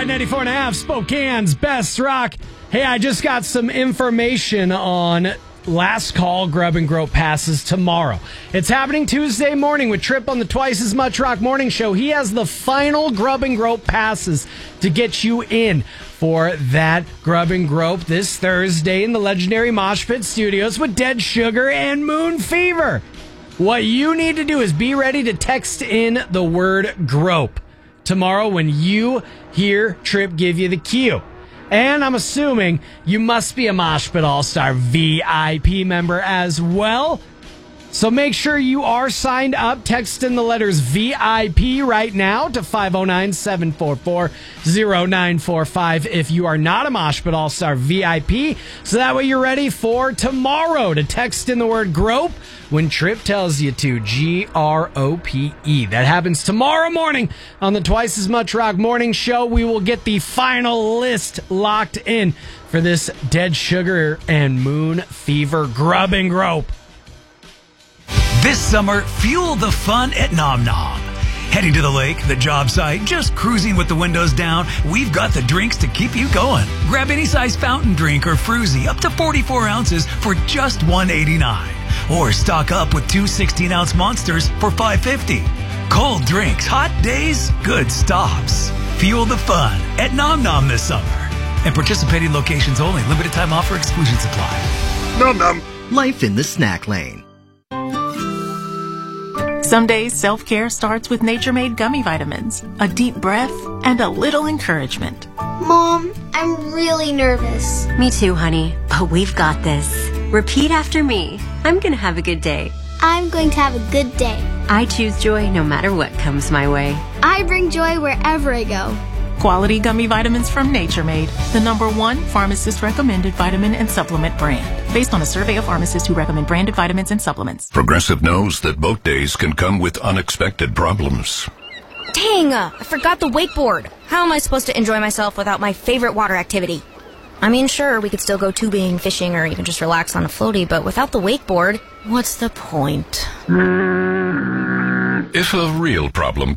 Ride 94.5, Spokane's best rock. Hey, I just got some information on Last Call Grub and Grope passes tomorrow. It's happening Tuesday morning with Trip on the Twice as Much Rock Morning Show. He has the final Grub and Grope passes to get you in for that Grub and Grope this Thursday in the legendary Mosh Pit Studios with Dead Sugar and Moon Fever. What you need to do is be ready to text in the word grope tomorrow when you hear Trip give you the cue. And I'm assuming you must be a Mosh Pit All-Star VIP member as well. So make sure you are signed up. Text in the letters VIP right now to 509-744-0945 if you are not a Mosh Pit All-Star VIP. So that way you're ready for tomorrow to text in the word grope when Trip tells you to, G-R-O-P-E. That happens tomorrow morning on the Twice as Much Rock Morning Show. We will get the final list locked in for this Dead Sugar and Moon Fever Grub and Grope. This summer, fuel the fun at Nom Nom. Heading to the lake, the job site, just cruising with the windows down, we've got the drinks to keep you going. Grab any size fountain drink or fruzy up to 44 ounces for just $1.89. Or stock up with two 16-ounce monsters for $5.50. Cold drinks, hot days, good stops. Fuel the fun at Nom Nom this summer. And participating locations only. Limited time offer, exclusions apply. Nom Nom. Life in the snack lane. Some days, self-care starts with Nature Made gummy vitamins, a deep breath, and a little encouragement. Mom, I'm really nervous. Me too, honey, but we've got this. Repeat after me. I'm going to have a good day. I'm going to have a good day. I choose joy no matter what comes my way. I bring joy wherever I go. Quality gummy vitamins from Nature Made, the #1 pharmacist-recommended vitamin and supplement brand. Based on a survey of pharmacists who recommend branded vitamins and supplements. Progressive knows that boat days can come with unexpected problems. Dang, I forgot the wakeboard. How am I supposed to enjoy myself without my favorite water activity? I mean, sure, we could still go tubing, fishing, or even just relax on a floaty, but without the wakeboard, what's the point? If a real problem